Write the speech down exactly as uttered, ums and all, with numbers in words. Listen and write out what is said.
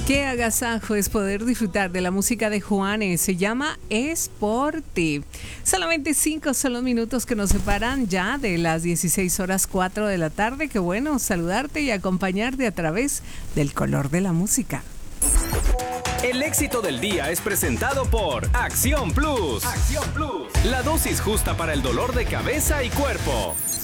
Qué agasajo es poder disfrutar de la música de Juanes. Se llama Es por ti. Solamente cinco son los minutos que nos separan ya de las dieciséis horas cuatro de la tarde. Qué bueno saludarte y acompañarte a través del color de la música. El éxito del día es presentado por Acción Plus. Acción Plus, la dosis justa para el dolor de cabeza y cuerpo.